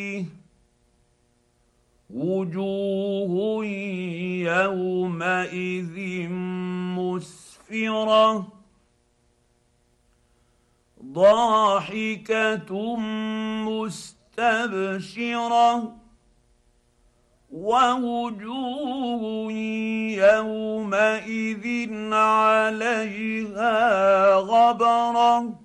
وجوه يومئذ مسفره ضاحكه مستبشره ووجوه يومئذ عليها غبره